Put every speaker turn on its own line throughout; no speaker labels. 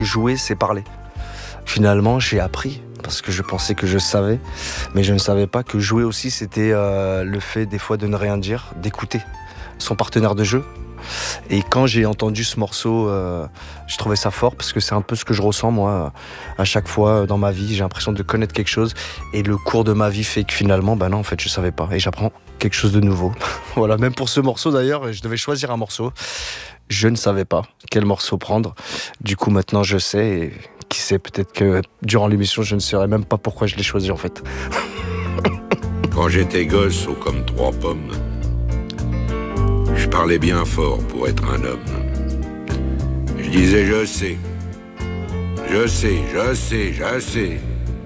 Jouer, c'est parler. Finalement, j'ai appris, parce que je pensais que je savais, mais je ne savais pas que jouer aussi, c'était le fait des fois de ne rien dire, d'écouter son partenaire de jeu. Et quand j'ai entendu ce morceau, je trouvais ça fort, parce que c'est un peu ce que je ressens, moi, à chaque fois dans ma vie. J'ai l'impression de connaître quelque chose, et le cours de ma vie fait que finalement, non, en fait, je savais pas, et j'apprends quelque chose de nouveau. Voilà, même pour ce morceau d'ailleurs, je devais choisir un morceau. Je ne savais pas quel morceau prendre. Du coup, maintenant, je sais. Et qui sait, peut-être que durant l'émission, je ne saurais même pas pourquoi je l'ai choisi, en fait.
Quand j'étais gosse, haut comme 3 pommes, je parlais bien fort pour être un homme. Je disais je sais. Je sais, je sais, je sais.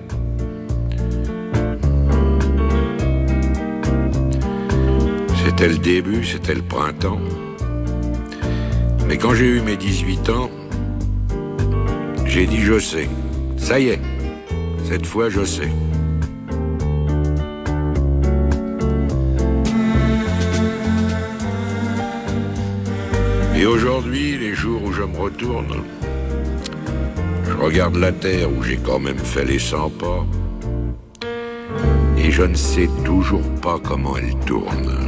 C'était le début, c'était le printemps. Mais quand j'ai eu mes 18 ans, j'ai dit je sais. Ça y est, cette fois je sais. Et aujourd'hui, les jours où je me retourne, je regarde la terre où j'ai quand même fait les 100 pas, et je ne sais toujours pas comment elle tourne.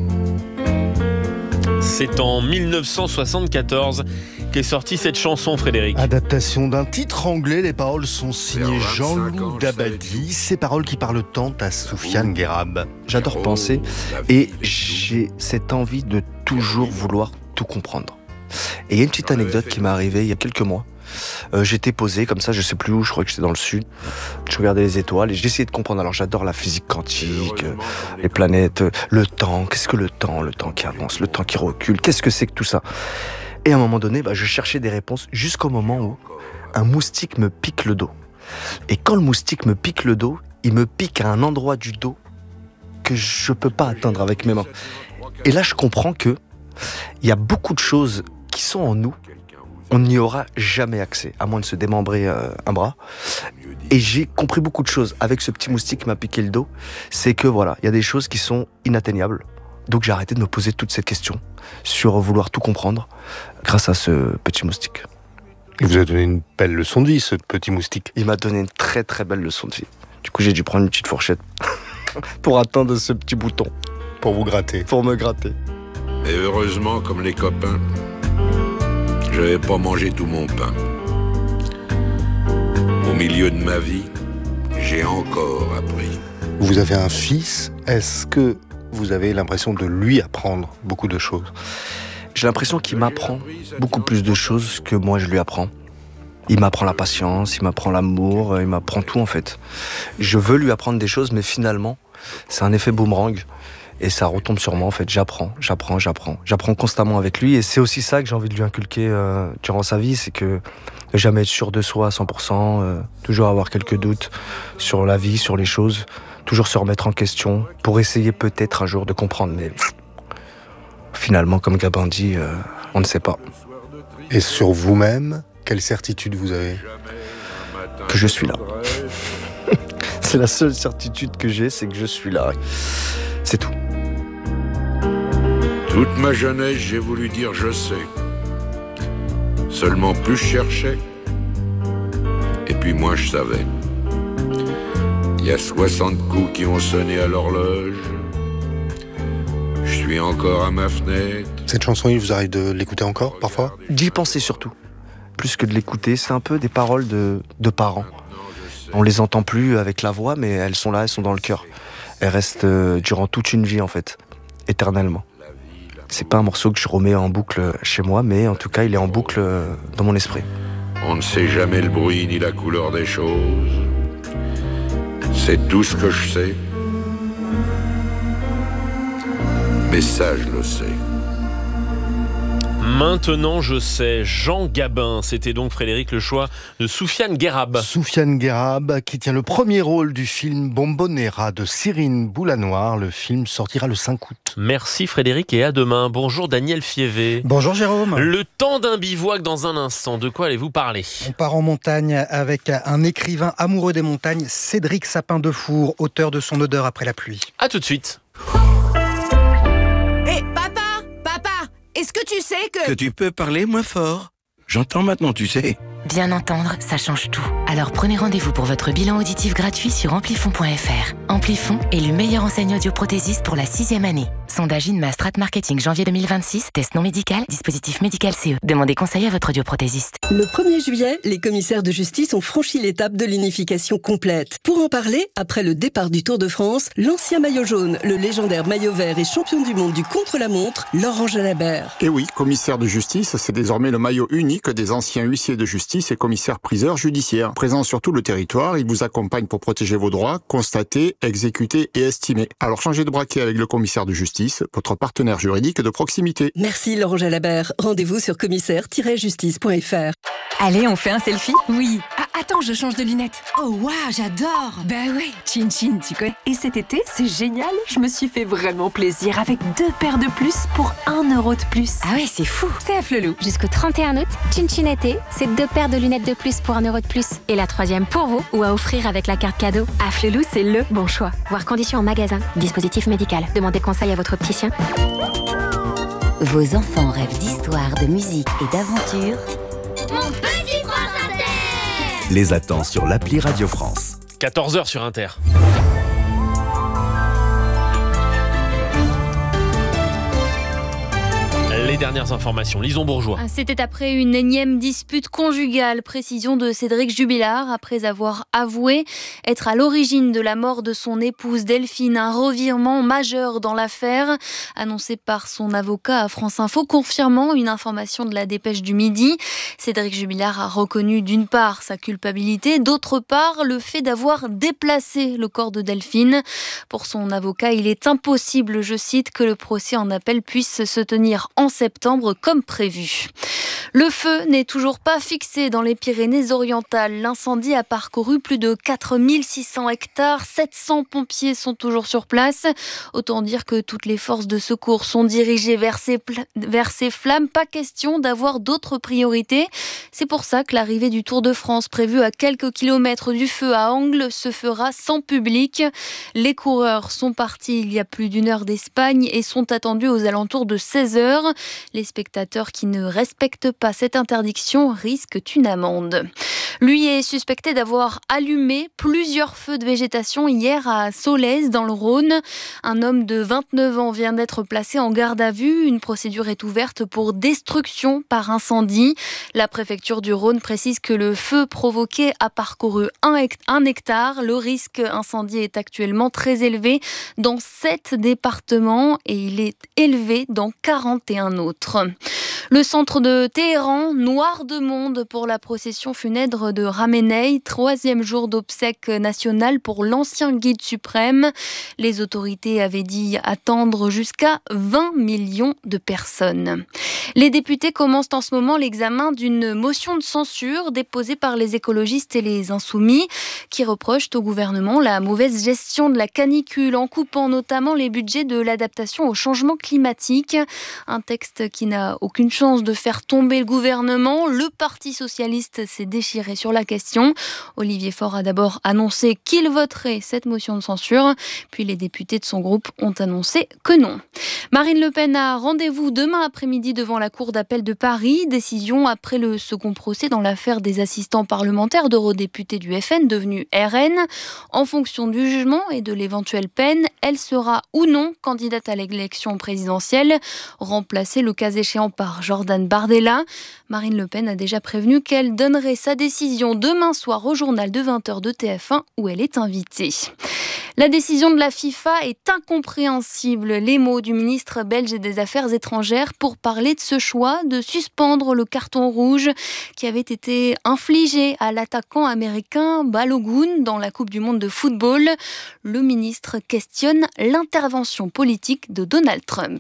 C'est en 1974 qu'est sortie cette chanson, Frédéric.
Adaptation d'un titre anglais, les paroles sont signées Jean-Loup Dabadi. Ces paroles qui parlent tant à Soufiane Guerab.
J'adore penser, et j'ai cette envie de toujours vouloir tout comprendre. Et il y a une petite anecdote qui m'est arrivée il y a quelques mois. J'étais posé comme ça, je sais plus où, je crois que j'étais dans le sud. Je regardais les étoiles et j'essayais de comprendre. Alors j'adore la physique quantique, les planètes, le temps. Qu'est-ce que le temps qui avance, le temps qui recule, qu'est-ce que c'est que tout ça? Et à un moment donné, je cherchais des réponses jusqu'au moment où un moustique me pique le dos. Et quand le moustique me pique le dos, il me pique à un endroit du dos que je peux pas atteindre avec mes mains. Et là, je comprends que il y a beaucoup de choses qui sont en nous. On n'y aura jamais accès, à moins de se démembrer un bras. Et j'ai compris beaucoup de choses avec ce petit moustique qui m'a piqué le dos. C'est que voilà, il y a des choses qui sont inatteignables. Donc j'ai arrêté de me poser toutes ces questions sur vouloir tout comprendre grâce à ce petit moustique.
Il vous a donné une belle leçon de vie, ce petit moustique.
Il m'a donné une très très belle leçon de vie. Du coup, j'ai dû prendre une petite fourchette pour atteindre ce petit bouton.
Pour vous gratter.
Pour me gratter.
Et heureusement, comme les copains, je n'avais pas mangé tout mon pain. Au milieu de ma vie, j'ai encore appris.
Vous avez un fils, est-ce que vous avez l'impression de lui apprendre beaucoup de choses?
J'ai l'impression qu'il m'apprend beaucoup plus de choses que moi je lui apprends. Il m'apprend la patience, il m'apprend l'amour, il m'apprend tout en fait. Je veux lui apprendre des choses, mais finalement, c'est un effet boomerang. Et ça retombe sur moi en fait, j'apprends constamment avec lui. Et c'est aussi ça que j'ai envie de lui inculquer durant sa vie, c'est que ne jamais être sûr de soi à 100%, toujours avoir quelques doutes sur la vie, sur les choses, toujours se remettre en question pour essayer peut-être un jour de comprendre. Mais finalement, comme Gabin dit, on ne sait pas.
Et sur vous-même, quelle certitude vous avez?
Que je suis là. C'est la seule certitude que j'ai, c'est que je suis là. C'est tout.
Toute ma jeunesse, j'ai voulu dire je sais. Seulement plus je cherchais, et puis moins je savais. Il y a 60 coups qui ont sonné à l'horloge. Je suis encore à ma fenêtre.
Cette chanson, il vous arrive de l'écouter encore, parfois?
D'y penser surtout. Plus que de l'écouter, c'est un peu des paroles de parents. On les entend plus avec la voix, mais elles sont là, elles sont dans le cœur. Elles restent durant toute une vie, en fait, éternellement. C'est pas un morceau que je remets en boucle chez moi, mais en tout cas, il est en boucle dans mon esprit.
On ne sait jamais le bruit ni la couleur des choses. C'est tout ce que je sais. Mais ça, je le sais.
Maintenant, je sais. Jean Gabin, c'était donc Frédéric le choix de Soufiane Guerab.
Soufiane Guerab qui tient le premier rôle du film Bombonera de Cyrine Boulanoir. Le film sortira le 5 août.
Merci Frédéric et à demain. Bonjour Daniel Fievé.
Bonjour Jérôme.
Le temps d'un bivouac dans un instant. De quoi allez-vous parler?
On part en montagne avec un écrivain amoureux des montagnes, Cédric Sapin-Defour, auteur de Son odeur après la pluie.
À tout de suite.
Hé, papa, est-ce que tu sais que...
Que tu peux parler moins fort. J'entends maintenant, tu sais.
Bien entendre, ça change tout. Alors prenez rendez-vous pour votre bilan auditif gratuit sur amplifon.fr. Amplifon est le meilleur enseigne audioprothésiste pour la 6e année. Sondage INMA Strat Marketing janvier 2026. Test non médical, dispositif médical CE. Demandez conseil à votre audioprothésiste.
Le 1er juillet, les commissaires de justice ont franchi l'étape de l'unification complète. Pour en parler, après le départ du Tour de France, l'ancien maillot jaune, le légendaire maillot vert et champion du monde du contre-la-montre, Laurent Jalabert.
Et oui, commissaire de justice, c'est désormais le maillot unique des anciens huissiers de justice et commissaires-priseurs judiciaires. Présents sur tout le territoire, ils vous accompagnent pour protéger vos droits, constater, exécuter et estimer. Alors changez de braquet avec le commissaire de justice, votre partenaire juridique de proximité.
Merci Laurent Jalabert. Rendez-vous sur commissaire-justice.fr.
Allez, on fait un selfie? Oui. Ah, attends, je change de lunettes. Oh, waouh, j'adore. Ben ouais, Chin Chin, tu connais. Et cet été, c'est génial. Je me suis fait vraiment plaisir avec 2 paires de plus pour 1 euro de plus.
Ah ouais, c'est fou.
C'est Afflelou.
Jusqu'au 31 août, Chin Chin été, c'est 2 paires de lunettes de plus pour 1 euro de plus. Et la 3e pour vous ou à offrir avec la carte cadeau.
Afflelou, c'est le bon choix.
Voir conditions en magasin. Dispositif médical. Demandez conseil à votre opticien.
Vos enfants rêvent d'histoire, de musique et d'aventure.
Mon petit France Inter.
Les attend sur l'appli Radio France.
14h sur Inter. Les dernières informations, Lison Bourgeois.
C'était après une énième dispute conjugale, précision de Cédric Jubilard, après avoir avoué être à l'origine de la mort de son épouse Delphine. Un revirement majeur dans l'affaire, annoncé par son avocat à France Info, confirmant une information de la Dépêche du Midi. Cédric Jubilard a reconnu d'une part sa culpabilité, d'autre part le fait d'avoir déplacé le corps de Delphine. Pour son avocat, il est impossible, je cite, que le procès en appel puisse se tenir en septembre comme prévu. Le feu n'est toujours pas fixé dans les Pyrénées-Orientales. L'incendie a parcouru plus de 4600 hectares. 700 pompiers sont toujours sur place. Autant dire que toutes les forces de secours sont dirigées vers ces flammes. Pas question d'avoir d'autres priorités. C'est pour ça que l'arrivée du Tour de France, prévue à quelques kilomètres du feu à Angles, se fera sans public. Les coureurs sont partis il y a plus d'1 heure d'Espagne et sont attendus aux alentours de 16h. Les spectateurs qui ne respectent pas cette interdiction risquent une amende. Lui est suspecté d'avoir allumé plusieurs feux de végétation hier à Solèze dans le Rhône. Un homme de 29 ans vient d'être placé en garde à vue. Une procédure est ouverte pour destruction par incendie. La préfecture du Rhône précise que le feu provoqué a parcouru 1 hectare. Le risque incendie est actuellement très élevé dans 7 départements et il est élevé dans 41 autres. Le centre de Téhéran, noir de monde pour la procession funèbre de Khamenei, 3e jour d'obsèques nationales pour l'ancien guide suprême. Les autorités avaient dit attendre jusqu'à 20 millions de personnes. Les députés commencent en ce moment l'examen d'une motion de censure déposée par les écologistes et les insoumis qui reprochent au gouvernement la mauvaise gestion de la canicule en coupant notamment les budgets de l'adaptation au changement climatique. Un texte qui n'a aucune chance de faire tomber le gouvernement. Le Parti socialiste s'est déchiré sur la question. Olivier Faure a d'abord annoncé qu'il voterait cette motion de censure, puis les députés de son groupe ont annoncé que non. Marine Le Pen a rendez-vous demain après-midi devant la Cour d'appel de Paris. Décision après le second procès dans l'affaire des assistants parlementaires d'eurodéputés du FN devenus RN. En fonction du jugement et de l'éventuelle peine, elle sera ou non candidate à l'élection présidentielle, remplacée le cas échéant par Jordan Bardella. Marine Le Pen a déjà prévenu qu'elle donnerait sa décision demain soir au journal de 20h de TF1 où elle est invitée. La décision de la FIFA est incompréhensible. Les mots du ministre belge des Affaires étrangères pour parler de ce choix de suspendre le carton rouge qui avait été infligé à l'attaquant américain Balogun dans la Coupe du Monde de football. Le ministre questionne l'intervention politique de Donald Trump.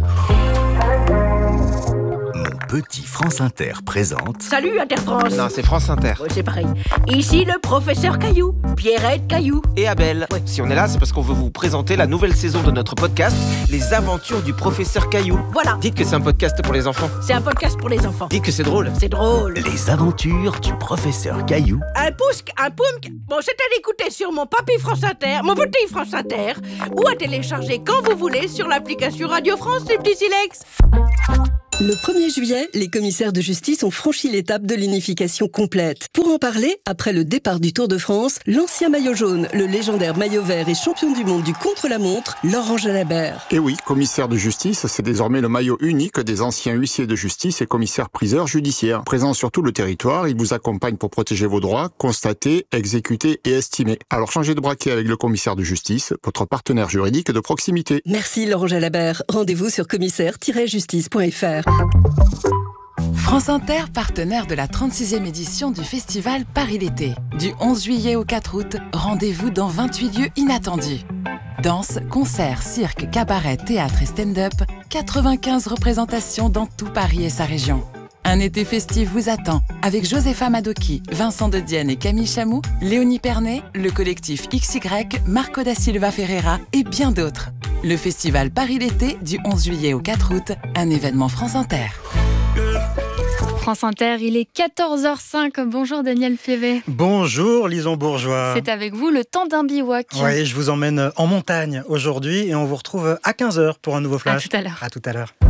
Petit France Inter présente...
Salut Inter France.
Non, c'est France Inter.
Ouais, c'est pareil. Ici le professeur Caillou, Pierrette Caillou.
Et Abel.
Ouais.
Si on est là, c'est parce qu'on veut vous présenter la nouvelle saison de notre podcast, Les Aventures du professeur Caillou.
Voilà.
Dites que c'est un podcast pour les enfants.
C'est un podcast pour les enfants.
Dites que c'est drôle.
C'est drôle.
Les Aventures du professeur Caillou.
Un pousque, un poumque. Bon, c'est à l'écouter sur mon papy France Inter, mon petit France Inter, ou à télécharger quand vous voulez sur l'application Radio France, les petits silex.
Le 1er juillet, les commissaires de justice ont franchi l'étape de l'unification complète. Pour en parler, après le départ du Tour de France, l'ancien maillot jaune, le légendaire maillot vert et champion du monde du contre-la-montre, Laurent Jalabert.
Et oui, commissaire de justice, c'est désormais le maillot unique des anciens huissiers de justice et commissaires-priseurs judiciaires. Présent sur tout le territoire, il vous accompagne pour protéger vos droits, constater, exécuter et estimer. Alors changez de braquet avec le commissaire de justice, votre partenaire juridique de proximité.
Merci Laurent Jalabert. Rendez-vous sur commissaire-justice.fr.
France Inter, partenaire de la 36e édition du festival Paris l'été. Du 11 juillet au 4 août, rendez-vous dans 28 lieux inattendus. Danse, concerts, cirque, cabaret, théâtre et stand-up, 95 représentations dans tout Paris et sa région. Un été festif vous attend avec Josepha Madoki, Vincent de Dienne et Camille Chamou, Léonie Pernet, le collectif XY, Marco da Silva Ferreira et bien d'autres. Le festival Paris l'été du 11 juillet au 4 août, un événement France Inter.
France Inter, il est 14h05. Bonjour Daniel Fievé.
Bonjour Lison Bourgeois.
C'est avec vous le temps d'un bivouac.
Oui, je vous emmène en montagne aujourd'hui et on vous retrouve à 15h pour un nouveau flash.
À tout à l'heure.
À tout à l'heure.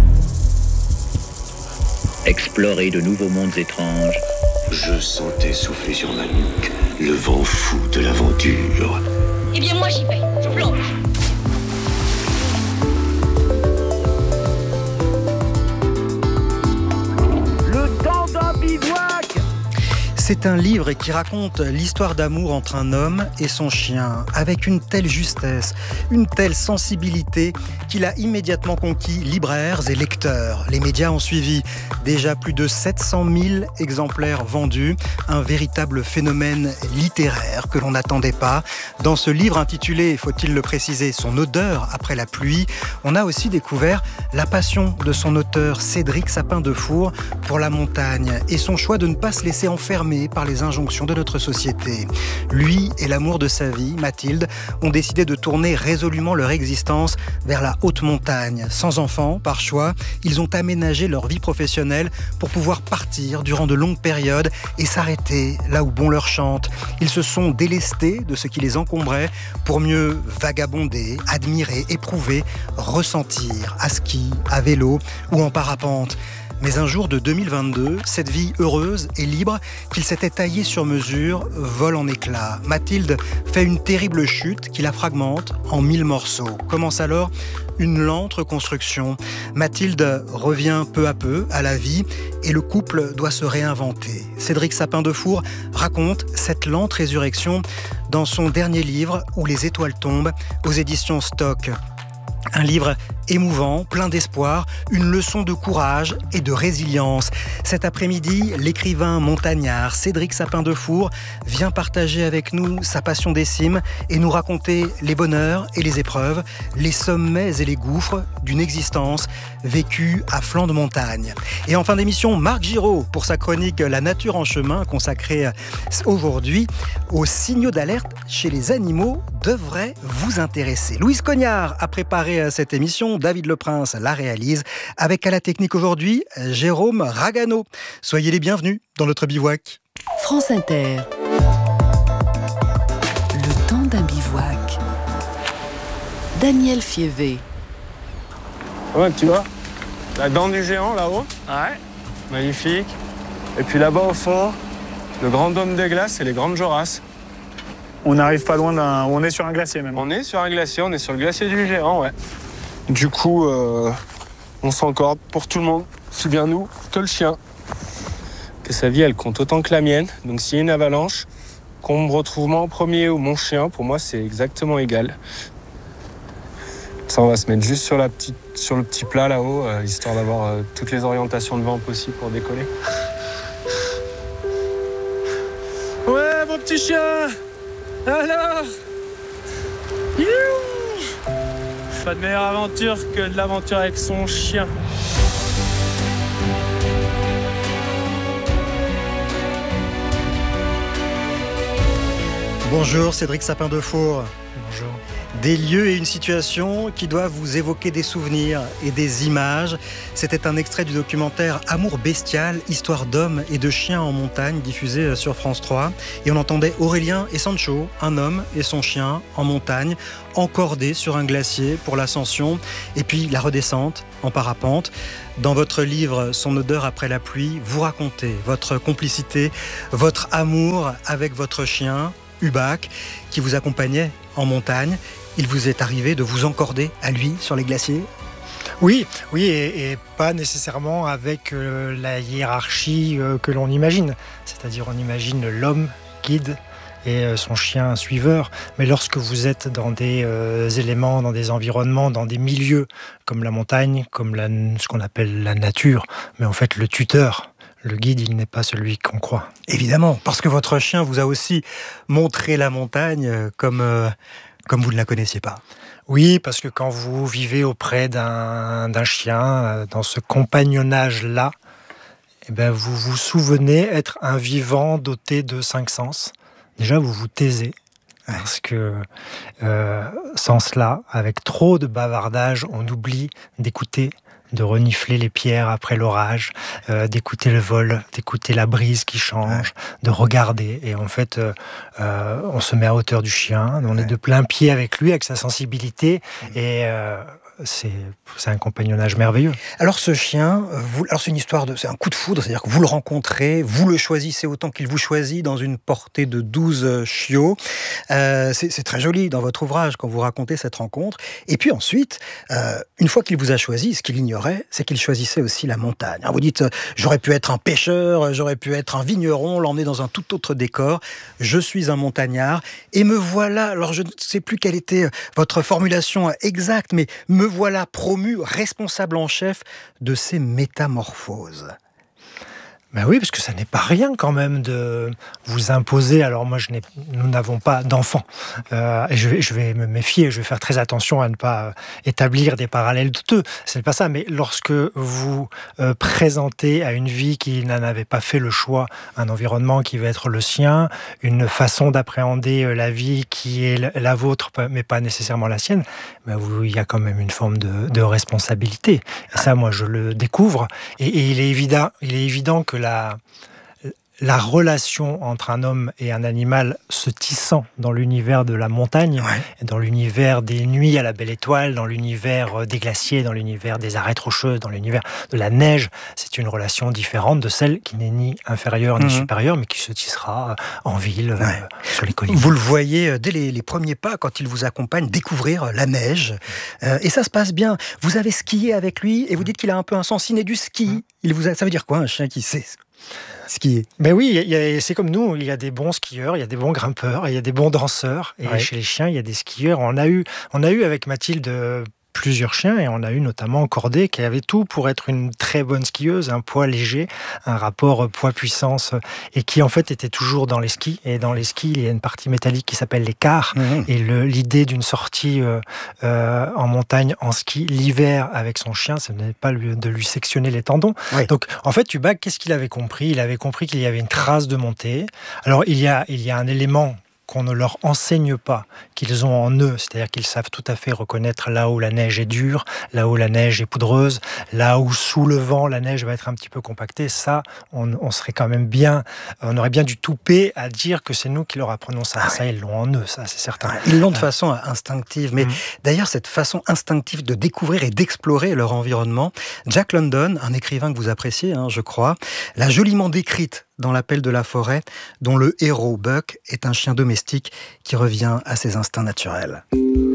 Explorer de nouveaux mondes étranges.
Je sentais souffler sur ma nuque le vent fou de l'aventure.
Eh bien moi j'y vais, je plonge.
C'est un livre qui raconte l'histoire d'amour entre un homme et son chien, avec une telle justesse, une telle sensibilité qu'il a immédiatement conquis libraires et lecteurs. Les médias ont suivi, déjà plus de 700 000 exemplaires vendus, un véritable phénomène littéraire que l'on n'attendait pas. Dans ce livre intitulé, faut-il le préciser, Son odeur après la pluie, on a aussi découvert la passion de son auteur Cédric Sapin-Defour pour la montagne et son choix de ne pas se laisser enfermer par les injonctions de notre société. Lui et l'amour de sa vie, Mathilde, ont décidé de tourner résolument leur existence vers la haute montagne. Sans enfants, par choix, ils ont aménagé leur vie professionnelle pour pouvoir partir durant de longues périodes et s'arrêter là où bon leur chante. Ils se sont délestés de ce qui les encombrait pour mieux vagabonder, admirer, éprouver, ressentir à ski, à vélo ou en parapente. Mais un jour de 2022, cette vie heureuse et libre qu'il s'était taillée sur mesure vole en éclats. Mathilde fait une terrible chute qui la fragmente en 1000 morceaux. Commence alors une lente reconstruction. Mathilde revient peu à peu à la vie et le couple doit se réinventer. Cédric Sapin-Defour raconte cette lente résurrection dans son dernier livre Où les étoiles tombent aux éditions Stock. Un livre émouvant, plein d'espoir, une leçon de courage et de résilience. Cet après-midi, l'écrivain montagnard Cédric Sapin-Defour vient partager avec nous sa passion des cimes et nous raconter les bonheurs et les épreuves, les sommets et les gouffres d'une existence vécue à flanc de montagne. Et en fin d'émission, Marc Giraud pour sa chronique La nature en chemin consacrée aujourd'hui aux signaux d'alerte chez les animaux devrait vous intéresser. Louise Cognard a préparé cette émission. David Leprince la réalise avec à la technique aujourd'hui Jérôme Ragano. Soyez les bienvenus dans notre bivouac.
France Inter. Le temps d'un bivouac. Daniel Fievé.
Ouais, tu vois, la dent du géant là-haut. Ouais. Magnifique. Et puis là-bas au fond, le grand dôme de glace et les grandes Jorasses.
On n'arrive pas loin d'un... On est sur un glacier même.
On est sur un glacier, on est sur le glacier du géant, ouais. Du coup, on s'encorde pour tout le monde, aussi bien nous que le chien. Que sa vie, elle compte autant que la mienne. Donc s'il y a une avalanche, qu'on me retrouve moi en premier ou mon chien, pour moi, c'est exactement égal. Ça, on va se mettre juste sur le petit plat là-haut, histoire d'avoir toutes les orientations de vent possibles pour décoller. Ouais, mon petit chien! Alors, pas de meilleure aventure que de l'aventure avec son chien.
Bonjour, Cédric Sapin de Four.
Bonjour.
Des lieux et une situation qui doivent vous évoquer des souvenirs et des images. C'était un extrait du documentaire Amour bestial, histoire d'hommes et de chiens en montagne, diffusé sur France 3. Et on entendait Aurélien et Sancho, un homme et son chien en montagne, encordés sur un glacier pour l'ascension, et puis la redescente en parapente. Dans votre livre Son odeur après la pluie, vous racontez votre complicité, votre amour avec votre chien, Hubac, qui vous accompagnait en montagne. Il vous est arrivé de vous encorder à lui sur les glaciers ?
Oui, et pas nécessairement avec la hiérarchie que l'on imagine. C'est-à-dire on imagine l'homme guide et son chien suiveur. Mais lorsque vous êtes dans des éléments, dans des environnements, dans des milieux comme la montagne, comme ce qu'on appelle la nature, mais en fait le tuteur, le guide, il n'est pas celui qu'on croit.
Évidemment, parce que votre chien vous a aussi montré la montagne comme vous ne la connaissiez pas.
Oui, parce que quand vous vivez auprès d'un chien, dans ce compagnonnage-là, eh ben vous vous souvenez être un vivant doté de 5 sens. Déjà, vous vous taisez. Parce que sans cela, avec trop de bavardage, on oublie d'écouter, de renifler les pierres après l'orage, d'écouter le vol, d'écouter la brise qui change, de regarder. Et en fait, on se met à hauteur du chien, on est de plein pied avec lui, avec sa sensibilité, et c'est un compagnonnage merveilleux.
Alors ce chien, c'est une histoire c'est un coup de foudre, c'est-à-dire que vous le rencontrez, vous le choisissez autant qu'il vous choisit dans une portée de 12 chiots. C'est très joli dans votre ouvrage quand vous racontez cette rencontre. Et puis ensuite, une fois qu'il vous a choisi, ce qu'il ignorait, c'est qu'il choisissait aussi la montagne. Alors vous dites, j'aurais pu être un pêcheur, j'aurais pu être un vigneron, l'emmener dans un tout autre décor. Je suis un montagnard et me voilà, alors je ne sais plus quelle était votre formulation exacte, mais me voilà promu responsable en chef de ces métamorphoses.
Ben oui, parce que ça n'est pas rien quand même de vous imposer. Alors moi, nous n'avons pas d'enfants. Et je vais me méfier, je vais faire très attention à ne pas établir des parallèles douteux. C'est pas ça, mais lorsque vous présentez à une vie qui n'en avait pas fait le choix, un environnement qui va être le sien, une façon d'appréhender la vie qui est la vôtre, mais pas nécessairement la sienne, ben il y a quand même une forme de responsabilité. Et ça, moi, je le découvre. Et il est évident que la relation entre un homme et un animal se tissant dans l'univers de la montagne, dans l'univers des nuits à la belle étoile, dans l'univers des glaciers, dans l'univers des arêtes rocheuses, dans l'univers de la neige, c'est une relation différente de celle qui n'est ni inférieure ni supérieure, mais qui se tissera en ville, sur les collines.
Vous le voyez dès les premiers pas, quand il vous accompagne, découvrir la neige. Et ça se passe bien. Vous avez skié avec lui, et vous dites qu'il a un peu un sens inné du ski. Ça veut dire quoi, un chien qui sait skier?
Ben oui, c'est comme nous, il y a des bons skieurs, il y a des bons grimpeurs, il y a des bons danseurs, et chez les chiens, il y a des skieurs. On a eu avec Mathilde plusieurs chiens, et on a eu notamment Cordée qui avait tout pour être une très bonne skieuse, un poids léger, un rapport poids-puissance, et qui en fait était toujours dans les skis. Et dans les skis, il y a une partie métallique qui s'appelle les cars, et l'idée d'une sortie en montagne, en ski, l'hiver avec son chien, ce n'est pas de lui sectionner les tendons. Donc en fait, Hubac, qu'est-ce qu'il avait compris? Il avait compris qu'il y avait une trace de montée. Alors il y a un élément qu'on ne leur enseigne pas, qu'ils ont en eux, c'est-à-dire qu'ils savent tout à fait reconnaître là où la neige est dure, là où la neige est poudreuse, là où sous le vent la neige va être un petit peu compactée. Ça, on serait quand même on aurait bien du toupet à dire que c'est nous qui leur apprenons ça. Ça, ils l'ont en eux, ça, c'est certain.
Ils l'ont de façon instinctive, mais d'ailleurs, cette façon instinctive de découvrir et d'explorer leur environnement, Jack London, un écrivain que vous appréciez, je crois, l'a joliment décrite dans L'appel de la forêt, dont le héros, Buck, est un chien domestique qui revient à ses instincts naturels.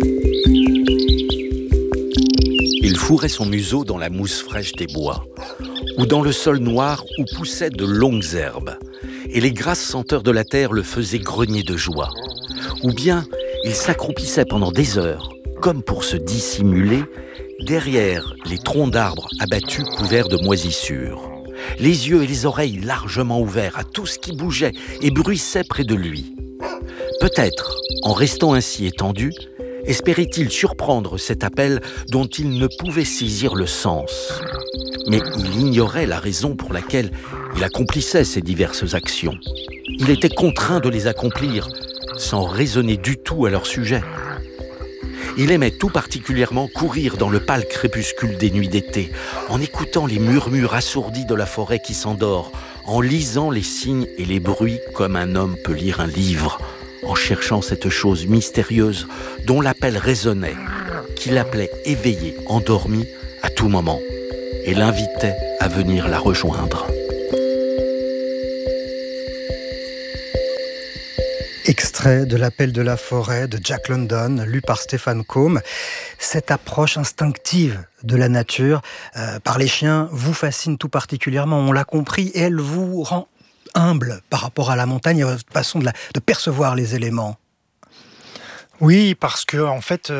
Il fourrait son museau dans la mousse fraîche des bois, ou dans le sol noir où poussaient de longues herbes, et les grasses senteurs de la terre le faisaient grogner de joie. Ou bien, il s'accroupissait pendant des heures, comme pour se dissimuler, derrière les troncs d'arbres abattus couverts de moisissures. Les yeux et les oreilles largement ouverts à tout ce qui bougeait et bruissait près de lui. Peut-être, en restant ainsi étendu, espérait-il surprendre cet appel dont il ne pouvait saisir le sens. Mais il ignorait la raison pour laquelle il accomplissait ces diverses actions. Il était contraint de les accomplir sans raisonner du tout à leur sujet. Il aimait tout particulièrement courir dans le pâle crépuscule des nuits d'été, en écoutant les murmures assourdis de la forêt qui s'endort, en lisant les signes et les bruits comme un homme peut lire un livre, en cherchant cette chose mystérieuse dont l'appel résonnait, qu'il appelait éveillé, endormi à tout moment, et l'invitait à venir la rejoindre.
Extrait de L'Appel de la forêt de Jack London, lu par Stéphane Combe. Cette approche instinctive de la nature par les chiens vous fascine tout particulièrement, on l'a compris, et elle vous rend humble par rapport à la montagne et à votre façon de percevoir les éléments.
Oui, parce que en fait,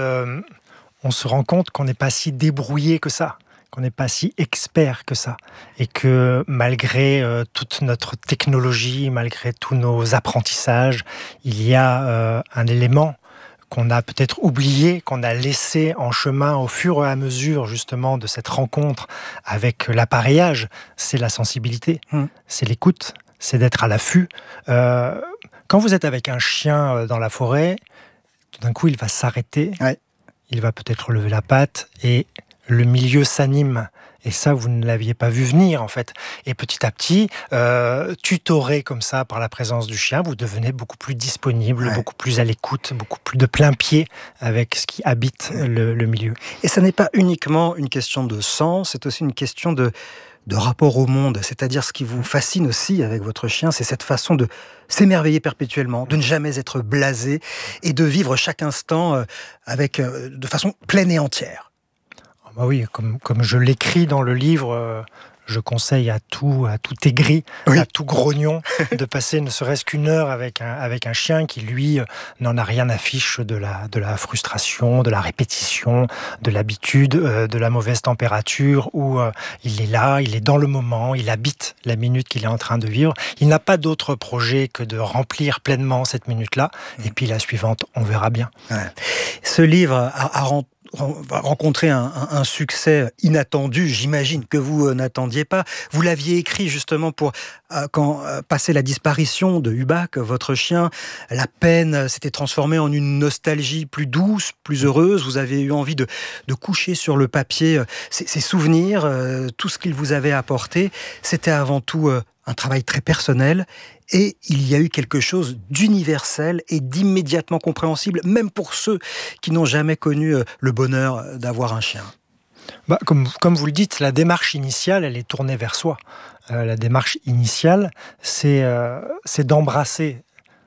on se rend compte qu'on n'est pas si débrouillé que ça, qu'on n'est pas si expert que ça, et que malgré toute notre technologie, malgré tous nos apprentissages, il y a un élément qu'on a peut-être oublié, qu'on a laissé en chemin au fur et à mesure justement de cette rencontre avec l'appareillage, c'est la sensibilité, c'est l'écoute, c'est d'être à l'affût. Quand vous êtes avec un chien dans la forêt, tout d'un coup il va s'arrêter, il va peut-être lever la patte et le milieu s'anime. Et ça, vous ne l'aviez pas vu venir, en fait. Et petit à petit, tutoré comme ça par la présence du chien, vous devenez beaucoup plus disponible, beaucoup plus à l'écoute, beaucoup plus de plein pied avec ce qui habite le milieu.
Et ça n'est pas uniquement une question de sens, c'est aussi une question de rapport au monde. C'est-à-dire, ce qui vous fascine aussi avec votre chien, c'est cette façon de s'émerveiller perpétuellement, de ne jamais être blasé et de vivre chaque instant de façon pleine et entière.
Bah oui, comme je l'écris dans le livre, je conseille à tout aigri, à tout grognon, de passer ne serait-ce qu'une heure avec un chien qui, lui, n'en a rien à fiche de la frustration, de la répétition, de l'habitude, de la mauvaise température, où il est là, il est dans le moment, il habite la minute qu'il est en train de vivre. Il n'a pas d'autre projet que de remplir pleinement cette minute-là, et puis la suivante, on verra bien.
Ce livre va rencontrer un succès inattendu, j'imagine, que vous n'attendiez pas. Vous l'aviez écrit justement pour, quand passé la disparition de Hubac, votre chien, la peine s'était transformée en une nostalgie plus douce, plus heureuse. Vous avez eu envie de coucher sur le papier ces souvenirs, tout ce qu'il vous avait apporté. C'était avant tout un travail très personnel. Et il y a eu quelque chose d'universel et d'immédiatement compréhensible, même pour ceux qui n'ont jamais connu le bonheur d'avoir un chien.
Comme vous le dites, la démarche initiale, elle est tournée vers soi. La démarche initiale, c'est d'embrasser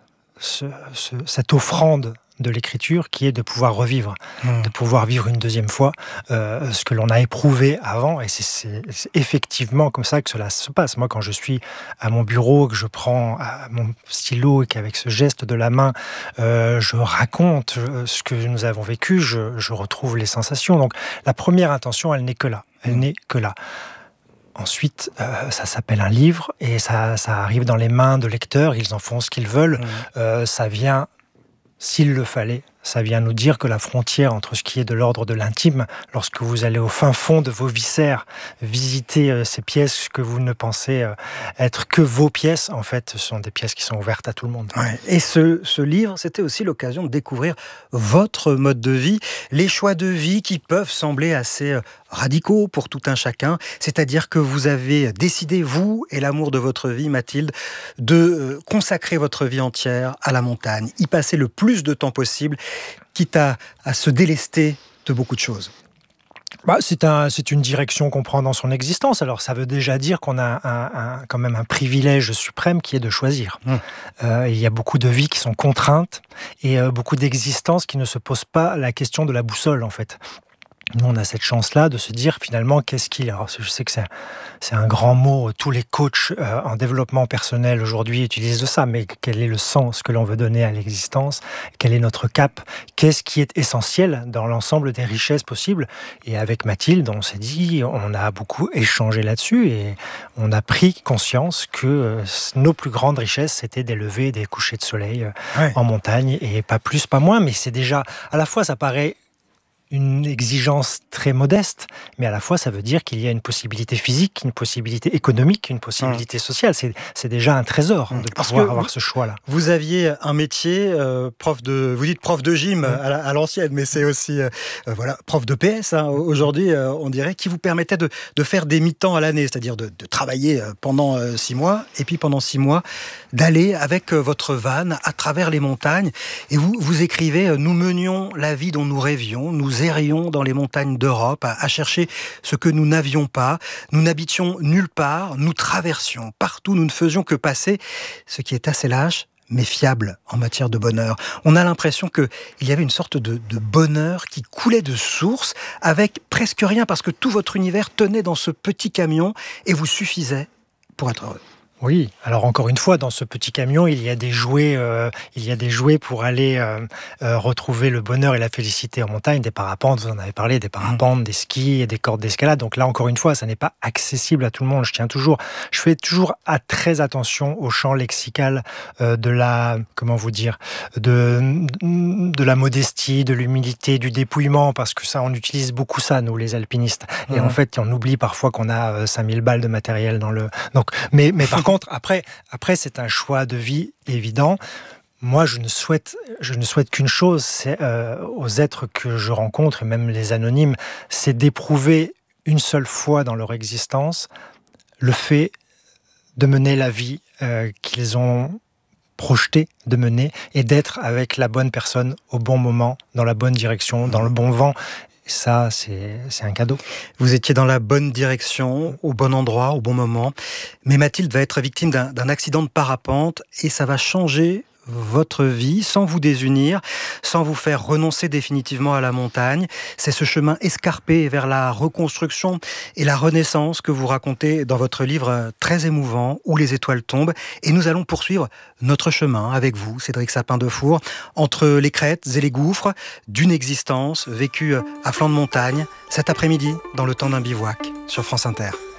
cette offrande de l'écriture qui est de pouvoir revivre, de pouvoir vivre une deuxième fois ce que l'on a éprouvé avant, et c'est effectivement comme ça que cela se passe. Moi, quand je suis à mon bureau, que je prends mon stylo et qu'avec ce geste de la main, je raconte ce que nous avons vécu, je retrouve les sensations. Donc la première intention, elle n'est que là. Elle n'est que là. Ensuite, ça s'appelle un livre, et ça arrive dans les mains de lecteurs, ils en font ce qu'ils veulent. Ça vient, s'il le fallait, ça vient nous dire que la frontière entre ce qui est de l'ordre de l'intime, lorsque vous allez au fin fond de vos viscères, visiter ces pièces que vous ne pensez être que vos pièces, en fait, ce sont des pièces qui sont ouvertes à tout le monde.
Et ce livre, c'était aussi l'occasion de découvrir votre mode de vie, les choix de vie qui peuvent sembler assez radicaux pour tout un chacun, c'est-à-dire que vous avez décidé, vous et l'amour de votre vie, Mathilde, de consacrer votre vie entière à la montagne, y passer le plus de temps possible, quitte à se délester de beaucoup de choses.
C'est une direction qu'on prend dans son existence. Alors ça veut déjà dire qu'on a quand même un privilège suprême qui est de choisir. Il y a beaucoup de vies qui sont contraintes et beaucoup d'existences qui ne se posent pas la question de la boussole, en fait. Nous, on a cette chance-là de se dire finalement qu'est-ce qu'il y a. Alors, je sais que c'est un grand mot, tous les coachs en développement personnel aujourd'hui utilisent de ça, mais quel est le sens que l'on veut donner à l'existence? Quel est notre cap? Qu'est-ce qui est essentiel dans l'ensemble des richesses possibles? Et avec Mathilde, on s'est dit, on a beaucoup échangé là-dessus et on a pris conscience que nos plus grandes richesses, c'était des levées et des couchers de soleil en montagne, et pas plus, pas moins, mais c'est déjà, à la fois ça paraît une exigence très modeste, mais à la fois ça veut dire qu'il y a une possibilité physique, une possibilité économique, une possibilité sociale. C'est déjà un trésor de pouvoir avoir ce choix-là.
Vous aviez un métier, vous dites prof de gym à l'ancienne, mais c'est aussi prof de PS aujourd'hui, on dirait, qui vous permettait de faire des mi-temps à l'année, c'est-à-dire de travailler pendant 6 mois, et puis pendant 6 mois, d'aller avec votre van à travers les montagnes. Et vous écrivez « Nous menions la vie dont nous rêvions, nous errions dans les montagnes d'Europe à chercher ce que nous n'avions pas. Nous n'habitions nulle part, nous traversions. Partout, nous ne faisions que passer, ce qui est assez lâche, mais fiable en matière de bonheur. » On a l'impression qu'il y avait une sorte de bonheur qui coulait de source, avec presque rien, parce que tout votre univers tenait dans ce petit camion et vous suffisait pour être heureux.
Oui, alors encore une fois, dans ce petit camion, il y a des jouets pour aller retrouver le bonheur et la félicité en montagne, des parapentes, vous en avez parlé, des parapentes, des skis et des cordes d'escalade. Donc là, encore une fois, ça n'est pas accessible à tout le monde. Je fais toujours très attention au champ lexical de la modestie, de l'humilité, du dépouillement, parce que ça, on utilise beaucoup ça, nous, les alpinistes. Et en fait, on oublie parfois qu'on a 5000 balles de matériel dans le... Donc, mais par contre, après, c'est un choix de vie évident. Moi, je ne souhaite qu'une chose, c'est aux êtres que je rencontre, et même les anonymes, c'est d'éprouver une seule fois dans leur existence le fait de mener la vie qu'ils ont projeté de mener, et d'être avec la bonne personne au bon moment, dans la bonne direction, dans le bon vent. Ça, c'est un cadeau.
Vous étiez dans la bonne direction, au bon endroit, au bon moment. Mais Mathilde va être victime d'un accident de parapente et ça va changer votre vie sans vous désunir, sans vous faire renoncer définitivement à la montagne. C'est ce chemin escarpé vers la reconstruction et la renaissance que vous racontez dans votre livre très émouvant, Où les étoiles tombent. Et nous allons poursuivre notre chemin avec vous, Cédric Sapin-Defour, entre les crêtes et les gouffres d'une existence vécue à flanc de montagne, cet après-midi, dans le temps d'un bivouac, sur France Inter.